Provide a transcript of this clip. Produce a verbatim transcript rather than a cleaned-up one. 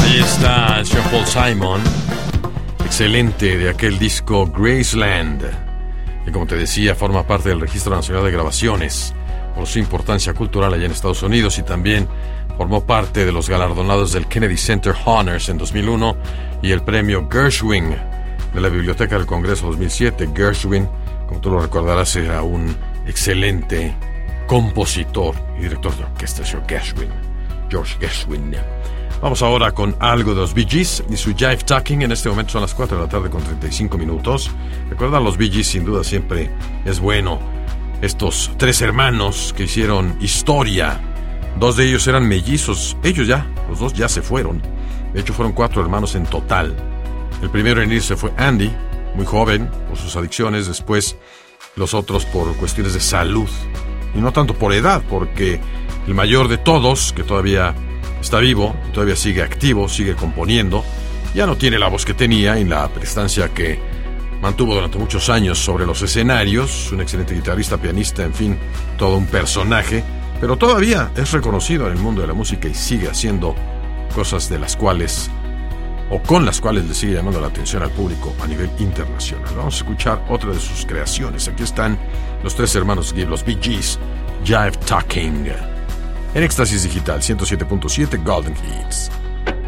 Ahí está el señor Paul Simon, excelente, de aquel disco Graceland, que como te decía forma parte del Registro Nacional de Grabaciones por su importancia cultural allá en Estados Unidos, y también formó parte de los galardonados del Kennedy Center Honors en dos mil uno y el premio Gershwin de la Biblioteca del Congreso dos mil siete. Gershwin, como tú lo recordarás, era un excelente compositor y director de orquesta, George Gershwin. George Gershwin. Vamos ahora con algo de los Bee Gees y su Jive Talking. En este momento son las cuatro de la tarde con treinta y cinco minutos. Recuerda, los Bee Gees sin duda siempre es bueno. Estos tres hermanos que hicieron historia. Dos de ellos eran mellizos. Ellos ya, los dos ya se fueron. De hecho, fueron cuatro hermanos en total. El primero en irse fue Andy, muy joven, por sus adicciones. Después, los otros por cuestiones de salud. Y no tanto por edad, porque el mayor de todos, que todavía está vivo, todavía sigue activo, sigue componiendo, ya no tiene la voz que tenía y la prestancia que mantuvo durante muchos años sobre los escenarios. Un excelente guitarrista, pianista, en fin, todo un personaje, pero todavía es reconocido en el mundo de la música y sigue haciendo cosas de las cuales, o con las cuales le sigue llamando la atención al público a nivel internacional. Vamos a escuchar otra de sus creaciones. Aquí están los tres hermanos Gibb, los Bee Gees, Jive Talking, en Éxtasis Digital ciento siete punto siete Golden Hits.